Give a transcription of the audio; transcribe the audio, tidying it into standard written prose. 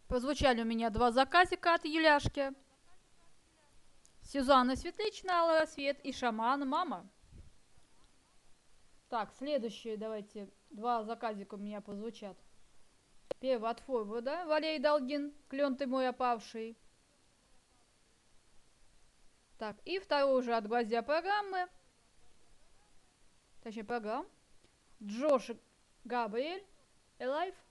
Прозвучали у меня два заказика от Юляшки. Сюзанна Светличная, Алый Рассвет и Шаман Мама. Так, следующие давайте. Два заказика у меня прозвучат. Первый от Форварда. Валерий Долгин. Клен ты мой опавший. Так, и второй уже от гвоздя программы. Точнее, программ. Джош Габриэль. Alive.